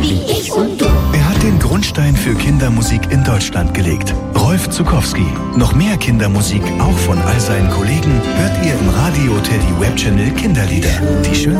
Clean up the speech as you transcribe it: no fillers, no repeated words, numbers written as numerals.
wie ich und du. Er hat den Grundstein für Kindermusik in Deutschland gelegt. Rolf Zuckowski. Noch mehr Kindermusik, auch von all seinen Kollegen, hört ihr im Radio Teddy Web Channel Kinderlieder. Die schönsten